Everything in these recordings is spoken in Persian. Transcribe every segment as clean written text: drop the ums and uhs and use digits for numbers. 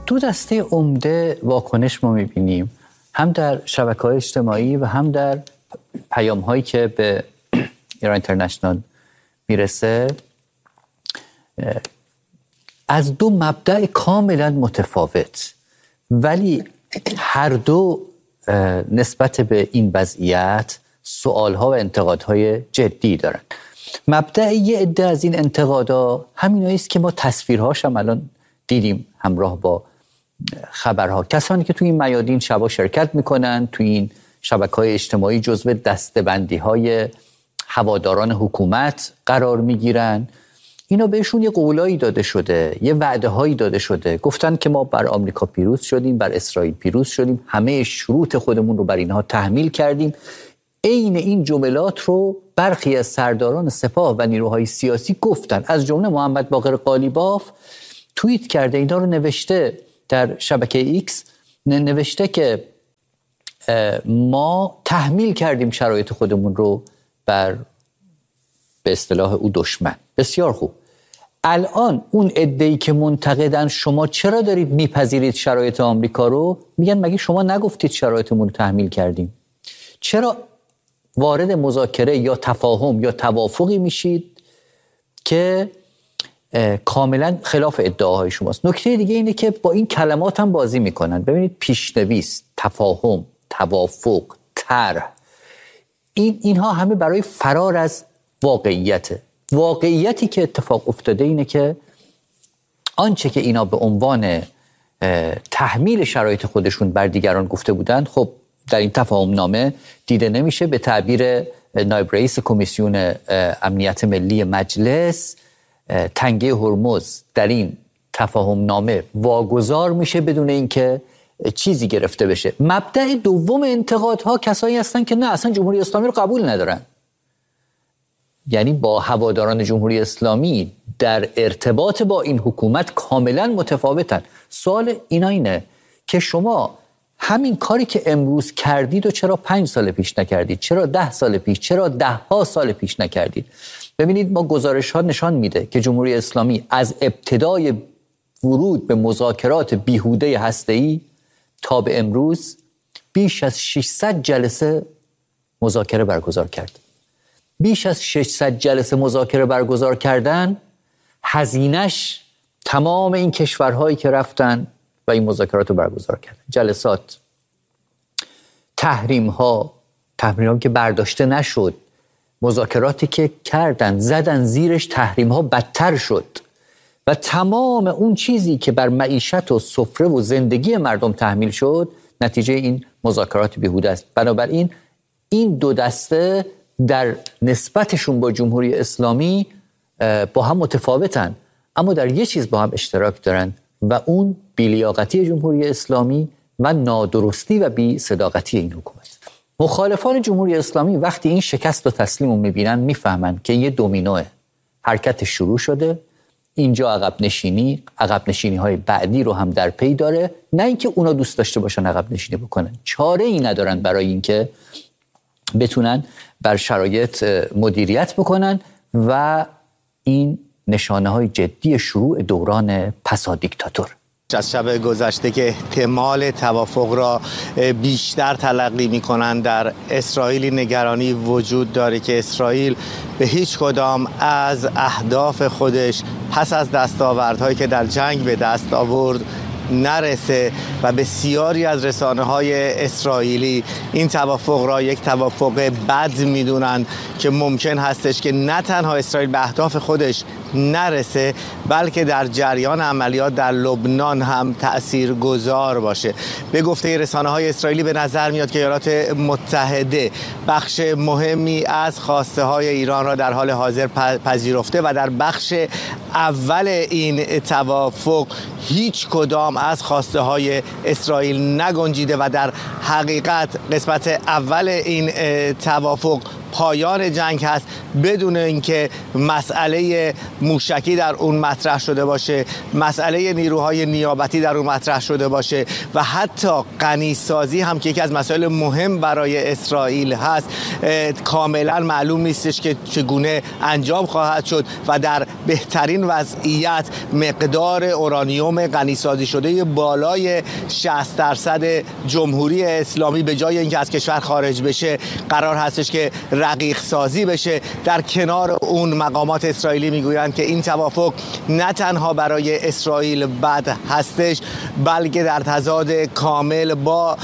دو دسته عمده واکنش ما می‌بینیم، هم در شبکه‌های اجتماعی و هم در پیام‌هایی که به ایران اینترنشنال میرسه، از دو مبدأ کاملا متفاوت، ولی هر دو نسبت به این وضعیت سوال‌ها و انتقادهای جدی دارن. مبدأ یه عده از این انتقادا همینایی است که ما تصویرهاش هم الان دیدیم همراه با خبرها. کسانی که توی این میادین شبا شرکت میکنن، توی این شبکه‌های اجتماعی جزو دسته‌بندی‌های هواداران حکومت قرار میگیرن. اینا بهشون یه قولایی داده شده، یه وعده هایی داده شده، گفتن که ما بر آمریکا پیروز شدیم، بر اسرائیل پیروز شدیم، همه شروط خودمون رو بر اینها تحمیل کردیم. عین این جملات رو برخی از سرداران سپاه و نیروهای سیاسی گفتن، از جمله محمد باقر قالیباف توییت کرده، اینا رو نوشته در شبکه ایکس، نوشته که ما تحمیل کردیم شرایط خودمون رو بر به اصطلاح او دشمن. بسیار خوب. الان اون عده‌ای که منتقدن شما چرا دارید میپذیرید شرایط آمریکا رو، میگن مگه شما نگفتید شرایطمون رو تحمیل کردیم؟ چرا وارد مذاکره یا تفاهم یا توافقی میشید که کاملا خلاف ادعاهای شماست؟ نکته دیگه اینه که با این کلمات هم بازی میکنن. ببینید، پیشنویس، تفاهم، توافق، طرح، اینها همه برای فرار از واقعیتی که اتفاق افتاده اینه که آنچه که اینا به عنوان تحمیل شرایط خودشون بر دیگران گفته بودن، خب در این تفاهم نامه دیده نمیشه. به تعبیر نایب رئیس کمیسیون امنیت ملی مجلس، تنگه هرمز در این تفاهم نامه واگذار میشه بدون اینکه چیزی گرفته بشه. مبدأ دوم انتقادها کسایی هستن که نه، اصلا جمهوری اسلامی رو قبول ندارن، یعنی با هواداران جمهوری اسلامی در ارتباط با این حکومت کاملا متفاوتن. سوال اینا اینه که شما همین کاری که امروز کردید و چرا 5 سال پیش نکردید؟ چرا 10 سال پیش؟ چرا 10 سال پیش نکردید؟ ببینید، ما گزارش ها نشان میده که جمهوری اسلامی از ابتدای ورود به مذاکرات بیهوده هسته‌ای تا به امروز بیش از 600 جلسه مذاکره برگزار کرد. بیش از 600 جلسه مذاکره برگزار کردن، هزینش تمام این کشورهایی که رفتن و این مذاکرات رو برگزار کردن، جلسات، تحریم‌ها که برداشته نشد، مذاکراتی که کردن زدن زیرش، تحریم‌ها بدتر شد و تمام اون چیزی که بر معیشت و سفره و زندگی مردم تحمیل شد نتیجه این مذاکرات بیهوده است. بنابراین این دو دسته در نسبتشون با جمهوری اسلامی با هم متفاوتن، اما در یه چیز با هم اشتراک دارن و اون بی‌لیاقتی جمهوری اسلامی و نادرستی و بی صداقتی این حکومت. مخالفان جمهوری اسلامی وقتی این شکست و تسلیم رو میبینن، میفهمن که یه دومینوه، حرکت شروع شده، اینجا عقب نشینی های بعدی رو هم در پی داره. نه اینکه اونا دوست داشته باشن عقب نشینی بکنن، چاره ای ندارن برای اینکه بتونن بر شرایط مدیریت بکنن و این نشانه های جدی شروع دوران پسا دیکتاتور. از شب گذشته که احتمال توافق را بیشتر تلقی می‌کنند، در اسرائیل نگرانی وجود داره که اسرائیل به هیچ کدام از اهداف خودش پس از دستاوردهایی که در جنگ به دست آورد نرسه و بسیاری از رسانه‌های اسرائیلی این توافق را یک توافق بد می‌دونند که ممکن هستش که نه تنها اسرائیل به اهداف خودش نرسه، بلکه در جریان عملیات در لبنان هم تأثیرگذار باشه. به گفته رسانه‌های اسرائیلی به نظر میاد که ایالات متحده بخش مهمی از خواسته‌های ایران را در حال حاضر پذیرفته و در بخش اول این توافق هیچ کدام از خواسته‌های اسرائیل نگنجیده و در حقیقت قسمت اول این توافق پایان جنگ هست، بدون اینکه مسئله موشکی در اون مطرح شده باشه، مسئله نیروهای نیابتی در اون مطرح شده باشه و حتی غنیسازی هم که یکی از مسائل مهم برای اسرائیل هست کاملا معلوم نیستش که چگونه انجام خواهد شد و در بهترین وضعیت مقدار اورانیوم غنیسازی شده بالای 60% جمهوری اسلامی به جای اینکه از کشور خارج بشه قرار هستش که رقیق سازی بشه. در کنار اون مقامات اسرائیلی میگویند که این توافق نه تنها برای اسرائیل بد هستش بلکه در تضاد کامل با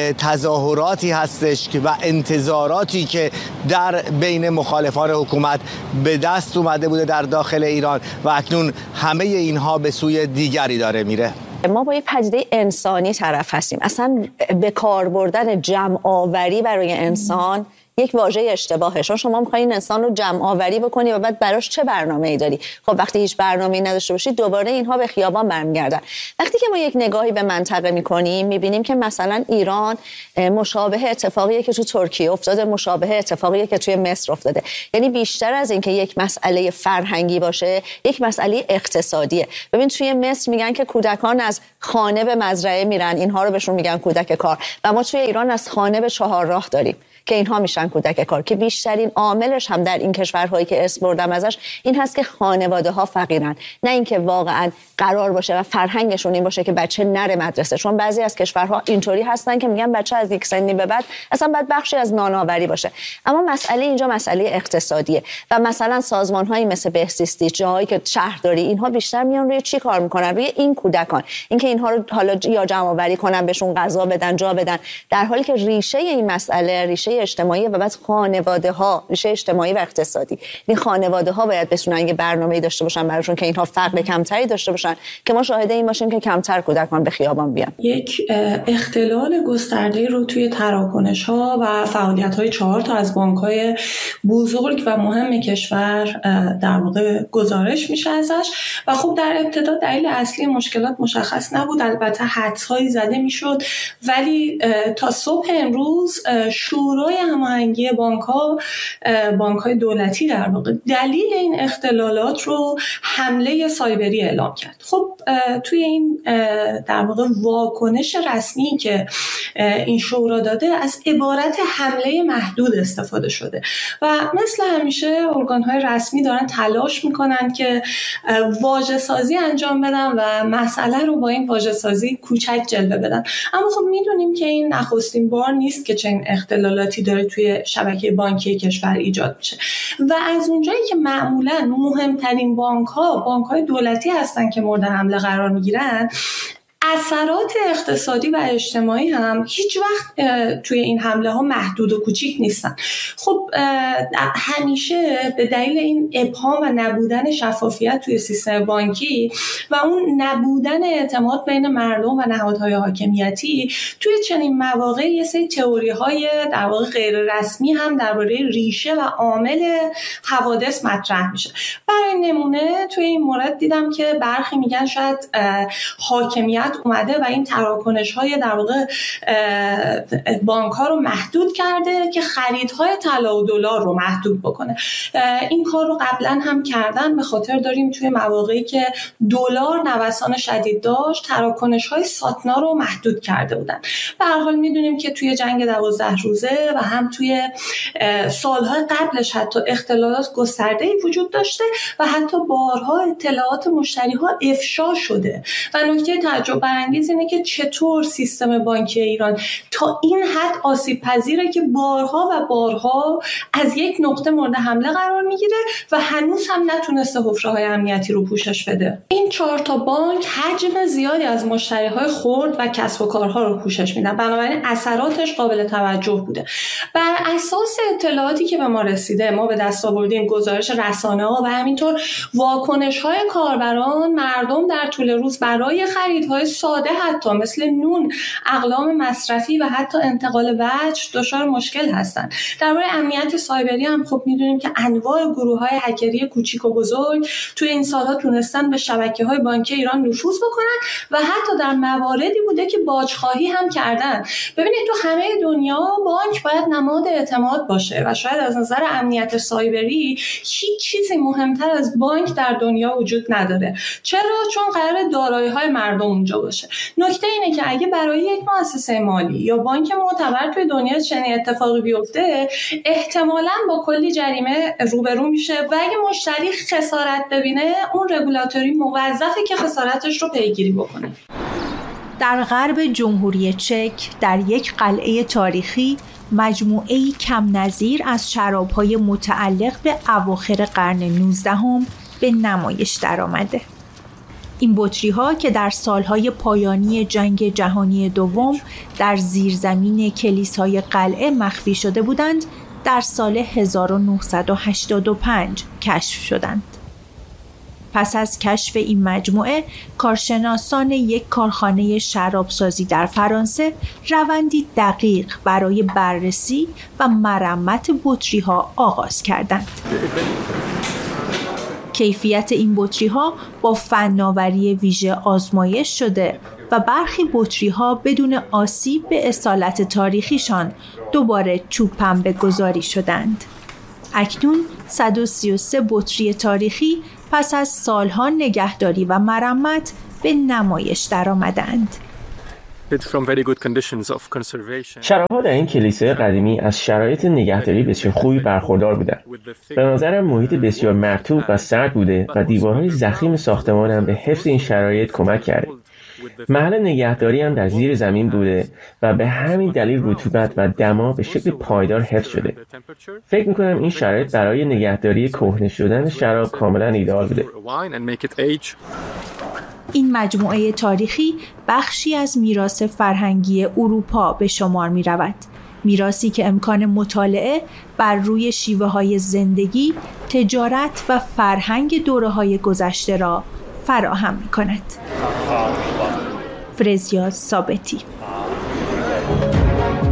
تظاهراتی هستش و انتظاراتی که در بین مخالفان حکومت به دست اومده بوده در داخل ایران و اکنون همه اینها به سوی دیگری داره میره. ما با یک پدیده انسانی طرف هستیم. اصلا به کار بردن جمع آوری برای انسان یک واژه اشتباهه. شما می‌خواید انسان رو جمع آوری بکنی و بعد براش چه برنامه‌ای داری؟ خب وقتی هیچ برنامه‌ای نداشته باشی دوباره اینها به خیابان برمیگردن. وقتی که ما یک نگاهی به منطقه می‌کنیم می‌بینیم که مثلا ایران مشابه اتفاقیه که تو ترکیه افتاده، مشابه اتفاقیه که توی مصر افتاده. یعنی بیشتر از این که یک مسئله فرهنگی باشه، یک مسئله اقتصادیه. ببین توی مصر میگن که کودکان از خانه به مزرعه میرن، اینها رو بهشون میگن کودک کار. و ما توی ایران از خانه به چهارراه داریم که اینها میشن کودک کار، که بیشترین عاملش هم در این کشورهایی که اسم بردم ازش این هست که خانواده ها فقیرن، نه اینکه واقعا قرار باشه و فرهنگشون این باشه که بچه نره مدرسه. چون بعضی از کشورها اینطوری هستن که میگن بچه از یک سنی به بعد اصلا باید بخشی از نانآوری باشه. اما مسئله اینجا مسئله اقتصادیه و مثلا سازمان‌هایی مثل بهزیستی، جاهایی که شهرداری، اینها بیشتر میان روی چی کار میکنن؟ روی این کودکان، اینکه اینها رو حالا یا جمع‌آوری کنن، بهشون غذا بدن، جا بدن، در حالی که ریشه این مسئله ریشه اجتماعی و بعد خانواده ها ریشه اجتماعی و اقتصادی. این خانواده ها باید بتونن یه برنامه‌ای داشته باشن براشون که اینها فقر کمتری داشته باشن که ما شاهد این باشیم که کمتر کودکان به خیابان بیان. یک اختلال گسترده رو توی تراکنش‌ها و فعالیت‌های 4 تا از بانک‌های بزرگ و مهم کشور در واقع گزارش میشه ازش و خب در ابتدا دلیل اصلی مشکلات مشخص نبود. البته حدس‌هایی زده میشد ولی تا صبح امروز شورای هماهنگی بانک‌های دولتی در واقع دلیل این اختلالات رو حمله سایبری اعلام کرد. خب توی این در واقع واکنش رسمی که این شورا داده از عبارت حمله محدود استفاده شده و مثل همیشه ارگان‌های رسمی دارن تلاش میکنن که واژه‌سازی انجام بدن و مسئله رو با این واژه‌سازی کوچک جلوه بدن. اما خب میدونیم که این نخستین بار نیست که چنین اختلالاتی داره توی شبکه بانکی کشور ایجاد میشه و از اونجایی که معمولاً مهمترین بانک‌های دولتی هستن که مورد حمله قرار میگیرن، اثرات اقتصادی و اجتماعی هم هیچ وقت توی این حمله ها محدود و کوچیک نیستن. خب همیشه به دلیل این ابهام و نبودن شفافیت توی سیستم بانکی و اون نبودن اعتماد بین مردم و نهادهای حاکمیتی توی چنین مواقع یه سری تئوری های در واقع غیر رسمی هم درباره ریشه و عامل حوادث مطرح میشه. برای نمونه توی این مورد دیدم که برخی میگن شاید حاکمیت اومده و این تراکنش‌های در واقع بانک‌ها رو محدود کرده که خریدهای طلا و دلار رو محدود بکنه. این کار رو قبلا هم کردن، به خاطر داریم توی مواقعی که دلار نوسان شدید داشت تراکنش‌های ساتنا رو محدود کرده بودن. به هر حال می‌دونیم که توی جنگ 12 روزه و هم توی سال‌های قبلش حتی اختلالات گسترده‌ای وجود داشته و حتی بارها اطلاعات مشتری‌ها افشا شده و نکته تعجب برانگیز اینه که چطور سیستم بانکی ایران تا این حد آسیب پذیره که بارها و بارها از یک نقطه مورد حمله قرار میگیره و هنوز هم نتونسته حفره‌های امنیتی رو پوشش بده. این 4 تا بانک حجم زیادی از مشتری‌های خرد و کسب و کارها رو پوشش میدن، بنابراین اثراتش قابل توجه بوده. بر اساس اطلاعاتی که به ما رسیده، ما به دست آوردیم گزارش رسانه‌ها و همینطور واکنش‌های کاربران، مردم در طول روز برای خریدهای ساده حتی مثل نون، اقلام مصرفی و حتی انتقال وجه دچار مشکل هستند. درباره امنیت سایبری هم خب میدونیم که انواع گروه‌های هکری کوچیک و بزرگ توی این سال‌ها تونستن به شبکه‌های بانکی ایران نفوذ بکنن و حتی در مواردی بوده که باج‌خواهی هم کردن. ببینید تو همه دنیا بانک باید نماد اعتماد باشه و شاید از نظر امنیت سایبری هیچ چیزی مهمتر از بانک در دنیا وجود نداره. چرا؟ چون قرار دارایی‌های مردم اونجا باشه. نکته اینه که اگه برای یک مؤسسه مالی یا بانک معتبر توی دنیا چنین اتفاقی بیفته، احتمالاً با کلی جریمه روبرو میشه و اگه مشتری خسارت ببینه، اون رگولاتوری موظفه که خسارتش رو پیگیری بکنه. در غرب جمهوری چک در یک قلعه تاریخی مجموعه‌ای کم نظیر از شراب‌های متعلق به اواخر قرن 19 به نمایش درآمده. این بطری‌ها که در سالهای پایانی جنگ جهانی دوم در زیرزمین کلیسای قلعه مخفی شده بودند، در سال 1985 کشف شدند. پس از کشف این مجموعه، کارشناسان یک کارخانه شرابسازی در فرانسه روندی دقیق برای بررسی و مرمت بطری‌ها آغاز کردند. کیفیت این بطری‌ها با فناوری ویژه آزمایش شده و برخی بطری‌ها بدون آسیب به اصالت تاریخیشان دوباره چوب پنبه گذاری شدند. اکنون 133 بطری تاریخی پس از سالها نگهداری و مرمت به نمایش درآمدند. شراب‌ها در این کلیسای قدیمی از شرایط نگهداری بسیار خوبی برخوردار بودند. به نظرم محیط بسیار مرطوب و سرد بوده و دیوارهای ضخیم ساختمان هم به حفظ این شرایط کمک کرده. محل نگهداری هم در زیر زمین بوده و به همین دلیل رطوبت و دما به شکل پایدار حفظ شده. فکر می‌کنم این شرایط برای نگهداری کهنه شدن شراب کاملا ایدئال بوده. این مجموعه تاریخی بخشی از میراث فرهنگی اروپا به شمار می رود. میراثی که امکان مطالعه بر روی شیوه‌های زندگی، تجارت و فرهنگ دوره‌های گذشته را فراهم می کند. فرزیاد ثابتی.